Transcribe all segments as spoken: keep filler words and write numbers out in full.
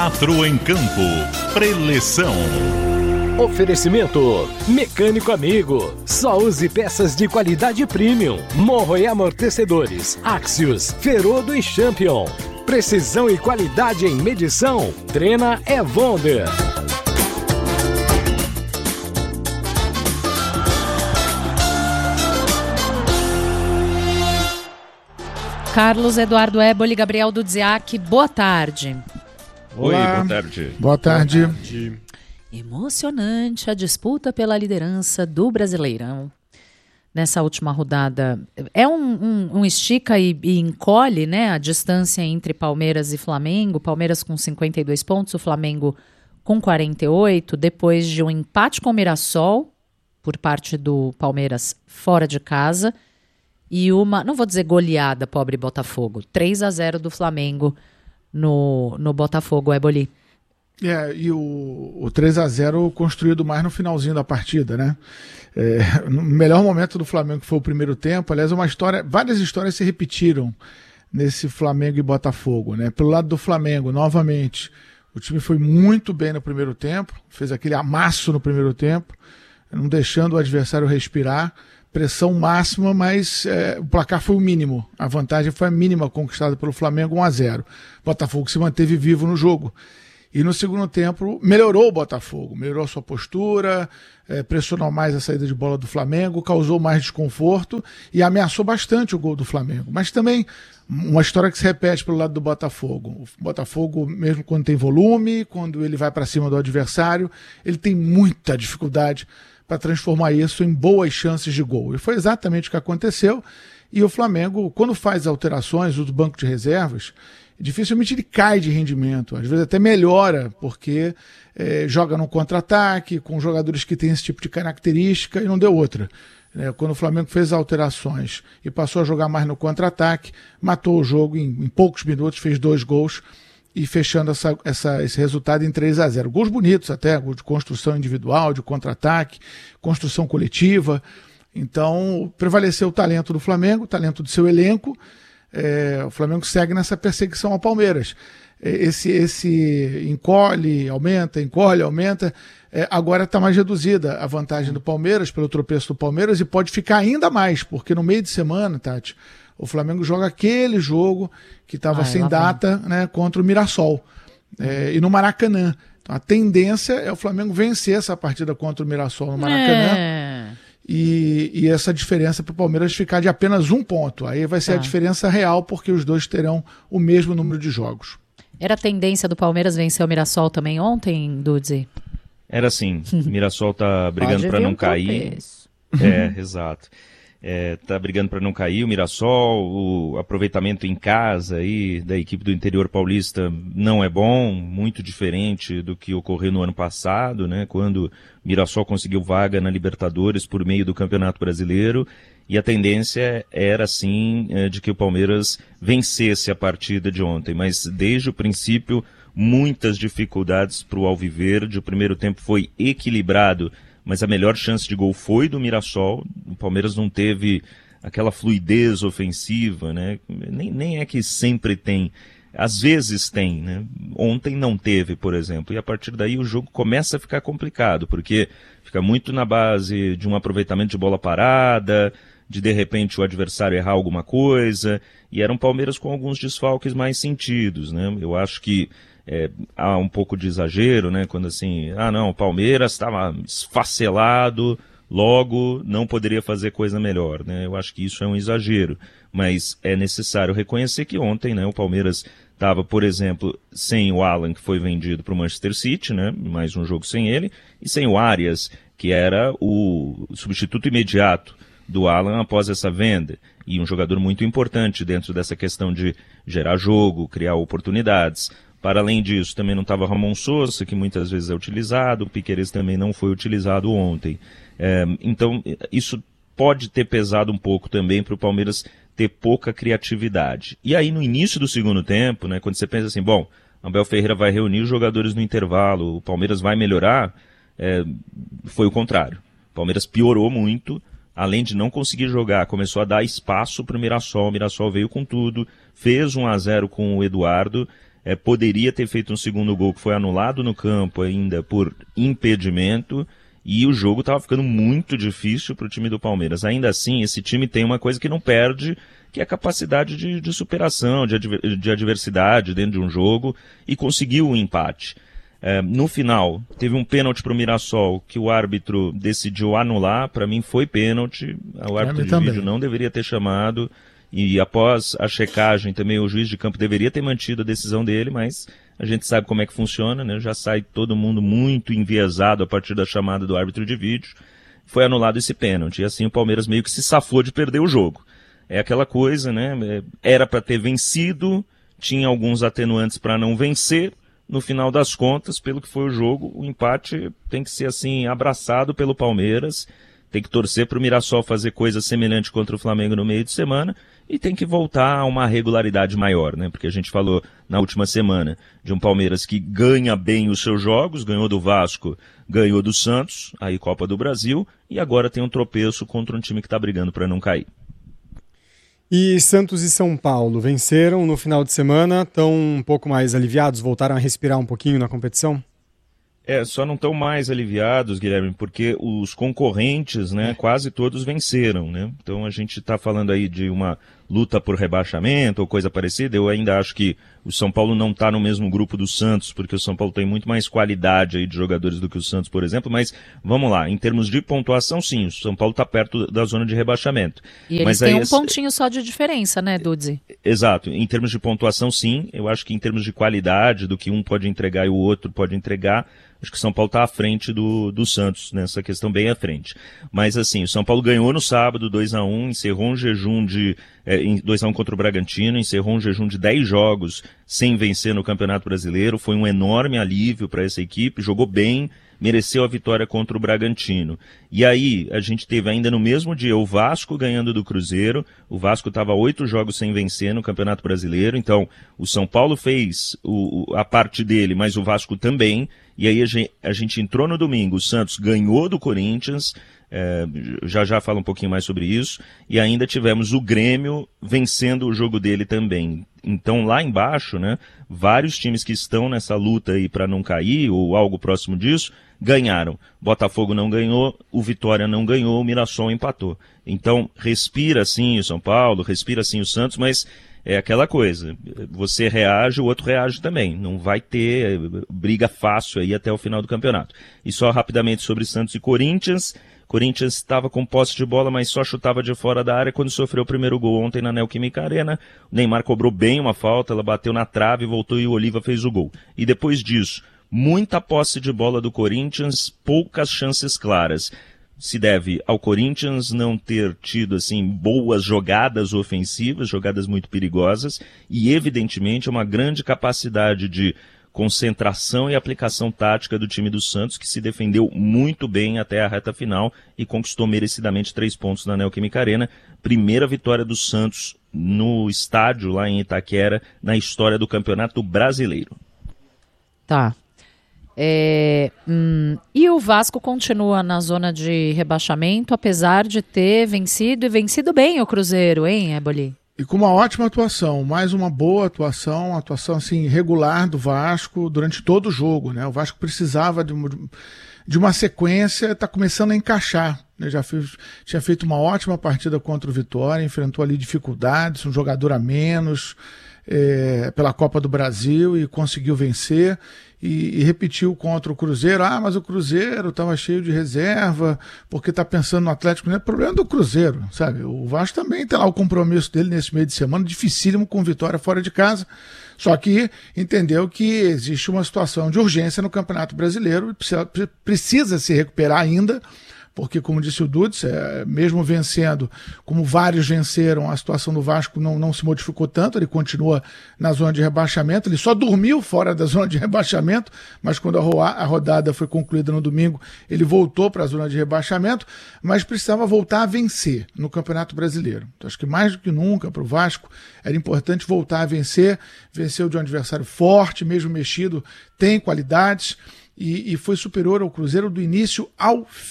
Quatro em campo. Preleção. Oferecimento Mecânico Amigo. Só use peças de qualidade premium. Morro e amortecedores Axios, Ferodo e Champion. Precisão e qualidade em medição. Trena Evonder. Carlos Eduardo Éboli, Gabriel Dudziak, boa tarde. Oi, Olá. boa tarde. Boa tarde. Boa tarde. Emocionante a disputa pela liderança do Brasileirão. Nessa última rodada, é um, um, um estica e, e encolhe, né, a distância entre Palmeiras e Flamengo. Palmeiras com cinquenta e dois pontos, o Flamengo com quarenta e oito, depois de um empate com o Mirassol, por parte do Palmeiras fora de casa, e uma, não vou dizer goleada, pobre Botafogo, três a zero do Flamengo no, no Botafogo, Éboli. É, e o, o três a zero construído mais no finalzinho da partida, né? É, no melhor momento do Flamengo foi o primeiro tempo. Aliás, uma história, várias histórias se repetiram nesse Flamengo e Botafogo, né? Pelo lado do Flamengo, novamente, o time foi muito bem no primeiro tempo, fez aquele amasso no primeiro tempo, não deixando o adversário respirar, pressão máxima, mas é, o placar foi o mínimo, a vantagem foi a mínima conquistada pelo Flamengo, um a zero. Botafogo se manteve vivo no jogo. E no segundo tempo melhorou o Botafogo, melhorou sua postura, é, pressionou mais a saída de bola do Flamengo, causou mais desconforto e ameaçou bastante o gol do Flamengo. Mas também uma história que se repete pelo lado do Botafogo. O Botafogo, mesmo quando tem volume, quando ele vai para cima do adversário, ele tem muita dificuldade para transformar isso em boas chances de gol. E foi exatamente o que aconteceu. E o Flamengo, quando faz alterações do banco de reservas, dificilmente ele cai de rendimento, às vezes até melhora, porque é, joga no contra-ataque, com jogadores que têm esse tipo de característica, e não deu outra. É, quando o Flamengo fez alterações e passou a jogar mais no contra-ataque, matou o jogo em, em poucos minutos, fez dois gols, e fechando essa, essa, esse resultado em três a zero. Gols bonitos até, gols de construção individual, de contra-ataque, construção coletiva. Então, prevaleceu o talento do Flamengo, o talento do seu elenco. É, o Flamengo segue nessa perseguição ao Palmeiras. Esse, esse encolhe, aumenta, encolhe, aumenta. É, agora está mais reduzida a vantagem do Palmeiras, pelo tropeço do Palmeiras, e pode ficar ainda mais, porque no meio de semana, Tati, o Flamengo joga aquele jogo que estava ah, sem data, né, contra o Mirassol, é, e no Maracanã. Então, a tendência é o Flamengo vencer essa partida contra o Mirassol no Maracanã. É. E, e essa diferença para o Palmeiras ficar de apenas um ponto. Aí vai ser tá. a diferença real, porque os dois terão o mesmo número de jogos. Era a tendência do Palmeiras vencer o Mirassol também ontem, Dudzi? Era sim. O Mirassol tá brigando para não cair. É, exato. É, tá brigando para não cair o Mirassol, o aproveitamento em casa aí da equipe do interior paulista não é bom, muito diferente do que ocorreu no ano passado, né, quando o Mirassol conseguiu vaga na Libertadores por meio do Campeonato Brasileiro, e a tendência era sim de que o Palmeiras vencesse a partida de ontem, mas desde o princípio muitas dificuldades para o Alviverde. O primeiro tempo foi equilibrado, mas a melhor chance de gol foi do Mirassol. O Palmeiras não teve aquela fluidez ofensiva, né? Nem, nem é que sempre tem, às vezes tem, né? Ontem não teve, por exemplo, e a partir daí o jogo começa a ficar complicado, porque fica muito na base de um aproveitamento de bola parada, de de repente o adversário errar alguma coisa, e era um Palmeiras com alguns desfalques mais sentidos, né? Eu acho que É, há um pouco de exagero, né? Quando assim, ah não, o Palmeiras estava esfacelado, logo não poderia fazer coisa melhor, né? Eu acho que isso é um exagero, mas é necessário reconhecer que ontem, né, o Palmeiras estava, por exemplo, sem o Alan, que foi vendido para o Manchester City, né? Mais um jogo sem ele, e sem o Arias, que era o substituto imediato do Alan após essa venda, e um jogador muito importante dentro dessa questão de gerar jogo, criar oportunidades. Para além disso, também não estava Ramon Sousa, que muitas vezes é utilizado, o Piquerez também não foi utilizado ontem. É, então, isso pode ter pesado um pouco também para o Palmeiras ter pouca criatividade. E aí, no início do segundo tempo, né, quando você pensa assim, bom, Abel Ferreira vai reunir os jogadores no intervalo, o Palmeiras vai melhorar, é, foi o contrário. O Palmeiras piorou muito, além de não conseguir jogar, começou a dar espaço para o Mirassol, o Mirassol veio com tudo, fez um a zero com o Eduardo. é, poderia ter feito um segundo gol que foi anulado no campo ainda por impedimento, e o jogo estava ficando muito difícil para o time do Palmeiras. Ainda assim, esse time tem uma coisa que não perde, que é a capacidade de, de superação, de, adver, de adversidade dentro de um jogo, e conseguiu o empate. É, no final, teve um pênalti para o Mirassol que o árbitro decidiu anular. Para mim foi pênalti, o árbitro de também. vídeo não deveria ter chamado, e após a checagem também o juiz de campo deveria ter mantido a decisão dele, mas a gente sabe como é que funciona, né? Já sai todo mundo muito enviesado a partir da chamada do árbitro de vídeo. Foi anulado esse pênalti, e assim o Palmeiras meio que se safou de perder o jogo. É aquela coisa, né? Era para ter vencido, tinha alguns atenuantes para não vencer. No final das contas, pelo que foi o jogo, o empate tem que ser assim abraçado pelo Palmeiras, tem que torcer para o Mirassol fazer coisa semelhante contra o Flamengo no meio de semana, e tem que voltar a uma regularidade maior, né? Porque a gente falou na última semana de um Palmeiras que ganha bem os seus jogos, ganhou do Vasco, ganhou do Santos, aí Copa do Brasil, e agora tem um tropeço contra um time que está brigando para não cair. E Santos e São Paulo venceram no final de semana, estão um pouco mais aliviados, voltaram a respirar um pouquinho na competição? É, só não estão mais aliviados, Guilherme, porque os concorrentes, né, quase todos venceram, né? Então a gente está falando aí de uma luta por rebaixamento ou coisa parecida. Eu ainda acho que o São Paulo não está no mesmo grupo do Santos, porque o São Paulo tem muito mais qualidade aí de jogadores do que o Santos, por exemplo, mas vamos lá, em termos de pontuação, sim, o São Paulo está perto da zona de rebaixamento. E eles mas têm aí, um esse... pontinho só de diferença, né, Dudzi? Exato, em termos de pontuação, sim, eu acho que em termos de qualidade, do que um pode entregar e o outro pode entregar, acho que o São Paulo está à frente do, do Santos, nessa questão bem à frente. Mas assim, o São Paulo ganhou no sábado dois a um, encerrou um jejum de é, dois a um contra o Bragantino, encerrou um jejum de dez jogos sem vencer no Campeonato Brasileiro, foi um enorme alívio para essa equipe, jogou bem, mereceu a vitória contra o Bragantino. E aí, a gente teve ainda no mesmo dia o Vasco ganhando do Cruzeiro, o Vasco estava oito jogos sem vencer no Campeonato Brasileiro, então o São Paulo fez o, a parte dele, mas o Vasco também, e aí a gente, a gente entrou no domingo, o Santos ganhou do Corinthians, é, já já falo um pouquinho mais sobre isso, e ainda tivemos o Grêmio vencendo o jogo dele também. Então lá embaixo, né, vários times que estão nessa luta aí para não cair, ou algo próximo disso, ganharam. Botafogo não ganhou, o Vitória não ganhou, o Mirassol empatou. Então respira sim o São Paulo, respira sim o Santos, mas é aquela coisa, você reage, o outro reage também, não vai ter briga fácil aí até o final do campeonato. E só rapidamente sobre Santos e Corinthians, Corinthians estava com posse de bola, mas só chutava de fora da área quando sofreu o primeiro gol ontem na Neoquímica Arena. O Neymar cobrou bem uma falta, ela bateu na trave, voltou e o Oliva fez o gol. E depois disso, muita posse de bola do Corinthians, poucas chances claras. Se deve ao Corinthians não ter tido assim boas jogadas ofensivas, jogadas muito perigosas, e evidentemente uma grande capacidade de concentração e aplicação tática do time do Santos, que se defendeu muito bem até a reta final e conquistou merecidamente três pontos na Neoquímica Arena. Primeira vitória do Santos no estádio lá em Itaquera na história do Campeonato Brasileiro. Tá. É, hum, e o Vasco continua na zona de rebaixamento, apesar de ter vencido e vencido bem o Cruzeiro, hein, Eboli? E com uma ótima atuação, mais uma boa atuação, uma atuação assim, regular do Vasco durante todo o jogo, né? O Vasco precisava de uma, de uma sequência, está começando a encaixar. Né? Já fez, tinha feito uma ótima partida contra o Vitória, enfrentou ali dificuldades, um jogador a menos é, pela Copa do Brasil e conseguiu vencer. E, e repetiu contra o Cruzeiro. Ah, mas o Cruzeiro estava cheio de reserva, porque está pensando no Atlético. Não é problema do Cruzeiro, sabe? O Vasco também tem lá o compromisso dele nesse meio de semana, dificílimo com vitória fora de casa. Só que entendeu que existe uma situação de urgência no Campeonato Brasileiro e precisa, precisa se recuperar ainda, porque, como disse o Dudes, é, mesmo vencendo, como vários venceram, a situação do Vasco não, não se modificou tanto, ele continua na zona de rebaixamento, ele só dormiu fora da zona de rebaixamento, mas quando a, ro- a rodada foi concluída no domingo, ele voltou para a zona de rebaixamento, mas precisava voltar a vencer no Campeonato Brasileiro. Então, acho que mais do que nunca para o Vasco era importante voltar a vencer, venceu de um adversário forte, mesmo mexido, tem qualidades, E, e foi superior ao Cruzeiro do início ao fim.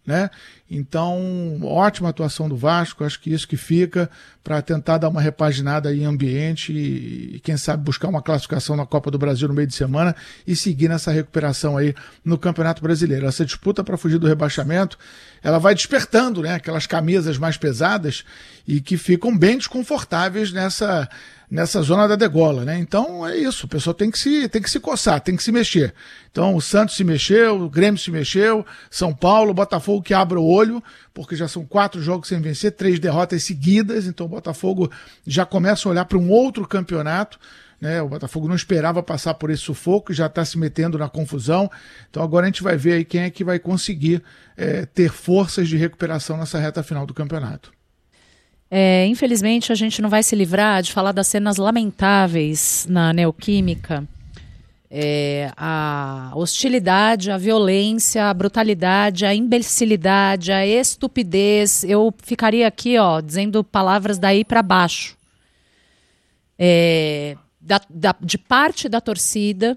né? Então, ótima atuação do Vasco, acho que isso que fica para tentar dar uma repaginada aí em ambiente e, quem sabe, buscar uma classificação na Copa do Brasil no meio de semana e seguir nessa recuperação aí no Campeonato Brasileiro. Essa disputa para fugir do rebaixamento, ela vai despertando, né, aquelas camisas mais pesadas e que ficam bem desconfortáveis nessa... nessa zona da degola, né? Então é isso, o pessoal tem que se, tem que se coçar, tem que se mexer. Então o Santos se mexeu, o Grêmio se mexeu, São Paulo, o Botafogo que abre o olho, porque já são quatro jogos sem vencer, três derrotas seguidas, então o Botafogo já começa a olhar para um outro campeonato, né? O Botafogo não esperava passar por esse sufoco e já está se metendo na confusão. Então agora a gente vai ver aí quem é que vai conseguir é, ter forças de recuperação nessa reta final do campeonato. É, infelizmente, a gente não vai se livrar de falar das cenas lamentáveis na Neoquímica. É, a hostilidade, a violência, a brutalidade, a imbecilidade, a estupidez. Eu ficaria aqui, ó, dizendo palavras daí para baixo. É, da, da, de parte da torcida,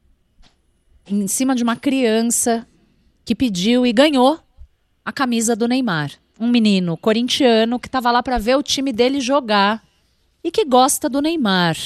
em cima de uma criança que pediu e ganhou a camisa do Neymar. Um menino corintiano que estava lá para ver o time dele jogar e que gosta do Neymar.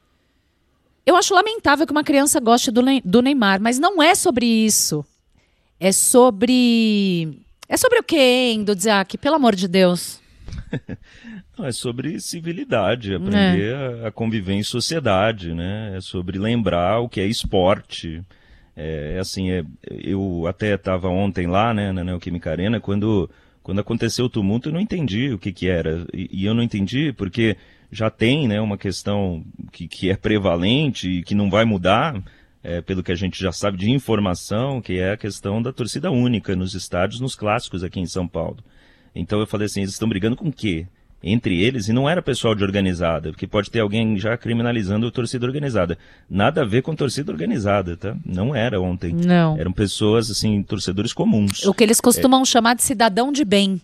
Eu acho lamentável que uma criança goste do, ne- do Neymar, mas não é sobre isso. É sobre... É sobre o quê, hein, Dudziak? Pelo amor de Deus. Não, é sobre civilidade, aprender é. a, a conviver em sociedade, né? É sobre lembrar o que é esporte. É assim, é, eu até estava ontem lá, né, na Neoquímica Arena, quando... Quando aconteceu o tumulto, eu não entendi o que, que era. E, e eu não entendi porque já tem, né, uma questão que, que é prevalente e que não vai mudar, é, pelo que a gente já sabe de informação, que é a questão da torcida única nos estádios, nos clássicos aqui em São Paulo. Então eu falei assim, eles estão brigando com o quê? Entre eles, e não era pessoal de organizada, porque pode ter alguém já criminalizando a torcida organizada. Nada a ver com torcida organizada, tá? Não era ontem. Não. Eram pessoas, assim, torcedores comuns. O que eles costumam é... chamar de cidadão de bem.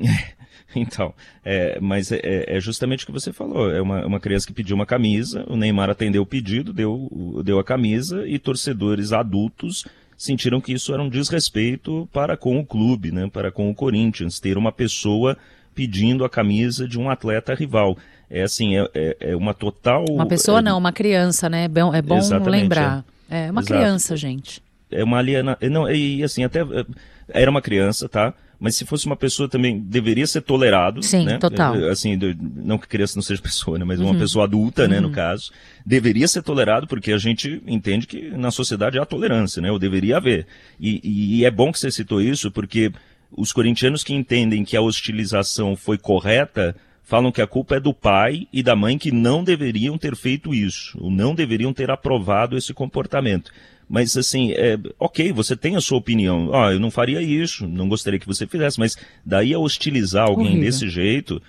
Então, é, mas é, é justamente o que você falou. É uma, uma criança que pediu uma camisa, o Neymar atendeu o pedido, deu, deu a camisa, e torcedores adultos sentiram que isso era um desrespeito para com o clube, né? Para com o Corinthians, ter uma pessoa pedindo a camisa de um atleta rival. É assim, é, é, é uma total... Uma pessoa é, não, uma criança, né? É bom, é bom lembrar. É, é uma Exato. criança, gente. É uma aliena... Não, e assim, até... Era uma criança, tá? Mas se fosse uma pessoa também, deveria ser tolerado. Sim, né? total. Assim, não que criança não seja pessoa, né? Mas uma uhum. pessoa adulta, uhum. né, no caso. Deveria ser tolerado, porque a gente entende que na sociedade há tolerância, né? Ou deveria haver. E, e, e é bom que você citou isso, porque... Os corintianos que entendem que a hostilização foi correta, falam que a culpa é do pai e da mãe que não deveriam ter feito isso, ou não deveriam ter aprovado esse comportamento. Mas assim, é, ok, você tem a sua opinião, ah, eu não faria isso, não gostaria que você fizesse, mas daí a hostilizar alguém Horrível. desse jeito,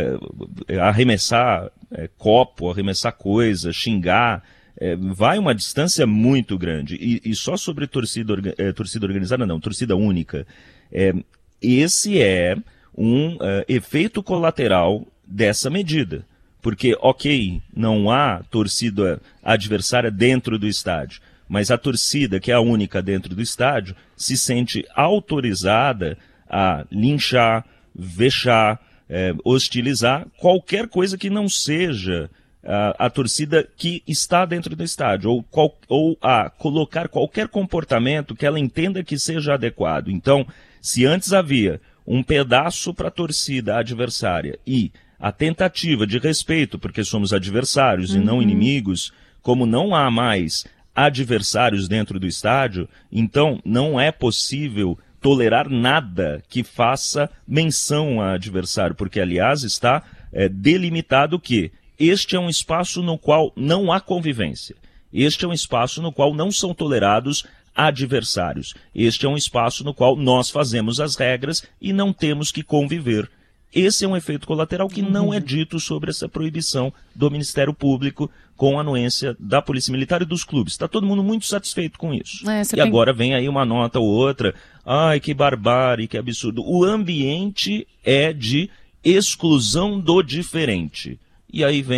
é, arremessar é, copo, arremessar coisa, xingar, é, vai uma distância muito grande. E, e só sobre torcida, é, torcida organizada, não, torcida única. É, esse é um uh, efeito colateral dessa medida. Porque, ok, não há torcida adversária dentro do estádio, mas a torcida, que é a única dentro do estádio, se sente autorizada a linchar, vexar, é, hostilizar qualquer coisa que não seja a, a torcida que está dentro do estádio, ou, qual, ou a colocar qualquer comportamento que ela entenda que seja adequado. Então, se antes havia um pedaço para a torcida adversária e a tentativa de respeito, porque somos adversários uhum. e não inimigos, como não há mais adversários dentro do estádio, então não é possível tolerar nada que faça menção a adversário, porque, aliás, está é, delimitado que este é um espaço no qual não há convivência. Este é um espaço no qual não são tolerados adversários. Este é um espaço no qual nós fazemos as regras e não temos que conviver. Esse é um efeito colateral que uhum. não é dito sobre essa proibição do Ministério Público com a anuência da Polícia Militar e dos clubes. Está todo mundo muito satisfeito com isso. É, e tem... agora vem aí uma nota ou outra. Ai, que barbárie, que absurdo. O ambiente é de exclusão do diferente. E aí vem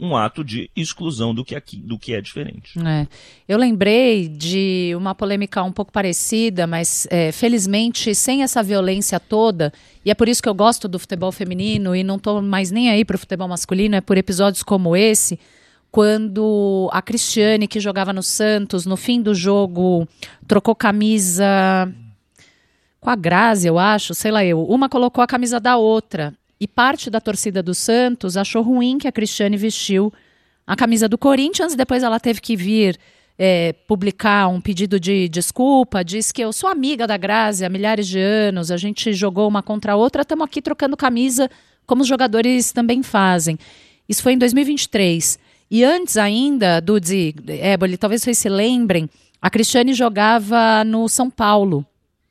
um ato de exclusão do que, aqui, do que é diferente. É. Eu lembrei de uma polêmica um pouco parecida, mas é, felizmente sem essa violência toda, e é por isso que eu gosto do futebol feminino e não estou mais nem aí para o futebol masculino, é por episódios como esse, quando a Cristiane, que jogava no Santos, no fim do jogo, trocou camisa com a Grazi, eu acho, sei lá eu, uma colocou a camisa da outra. E parte da torcida do Santos achou ruim que a Cristiane vestiu a camisa do Corinthians. Depois ela teve que vir é, publicar um pedido de desculpa. Diz que eu sou amiga da Grazi há milhares de anos. A gente jogou uma contra a outra. Estamos aqui trocando camisa, como os jogadores também fazem. Isso foi em dois mil e vinte e três. E antes ainda, Duzi, Éboli, talvez vocês se lembrem, a Cristiane jogava no São Paulo.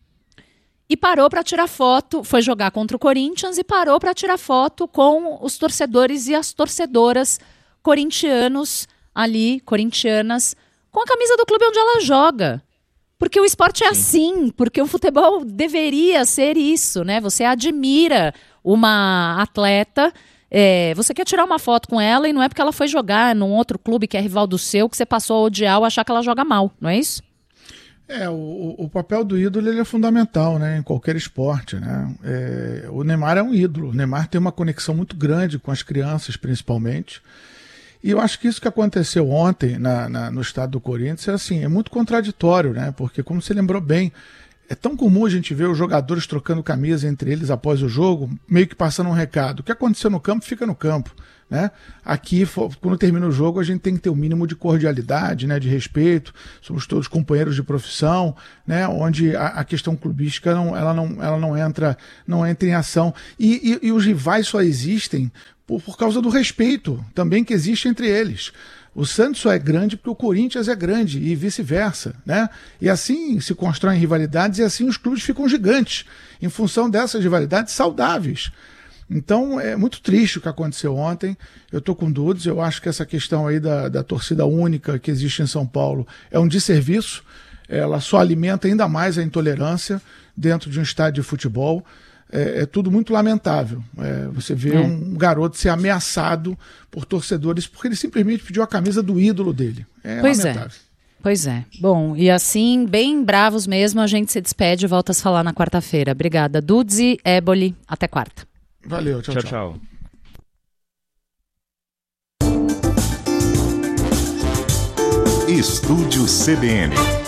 E parou para tirar foto, foi jogar contra o Corinthians e parou para tirar foto com os torcedores e as torcedoras corintianos ali, corintianas, com a camisa do clube onde ela joga. Porque o esporte é assim, porque o futebol deveria ser isso, né? Você admira uma atleta, é, você quer tirar uma foto com ela e não é porque ela foi jogar num outro clube que é rival do seu que você passou a odiar ou achar que ela joga mal, não é isso? É, o, o papel do ídolo ele é fundamental, né, em qualquer esporte, né? É, o Neymar é um ídolo, o Neymar tem uma conexão muito grande com as crianças, principalmente, e eu acho que isso que aconteceu ontem na, na, no estado do Corinthians é, assim, é muito contraditório, né, porque como você lembrou bem, é tão comum a gente ver os jogadores trocando camisa entre eles após o jogo, meio que passando um recado, o que aconteceu no campo fica no campo. Né? Aqui, quando termina o jogo, a gente tem que ter o um mínimo de cordialidade, né, de respeito, somos todos companheiros de profissão, né, onde a, a questão clubística não, ela não, ela não, entra, não entra em ação. E, e, e os rivais só existem por, por causa do respeito também que existe entre eles. O Santos só é grande porque o Corinthians é grande e vice-versa, né? E assim se constroem rivalidades e assim os clubes ficam gigantes, em função dessas rivalidades saudáveis. Então é muito triste o que aconteceu ontem, eu estou com dúvidas, eu acho que essa questão aí da, da torcida única que existe em São Paulo é um desserviço, ela só alimenta ainda mais a intolerância dentro de um estádio de futebol, é, é tudo muito lamentável, é, você vê é. um garoto ser ameaçado por torcedores porque ele simplesmente pediu a camisa do ídolo dele, é pois lamentável. É. Pois é. Bom, e assim, bem bravos mesmo, a gente se despede e volta a se falar na quarta-feira. Obrigada, Duzi, Éboli, até quarta. Valeu, tchau, tchau. Tchau, tchau. Estúdio C B N.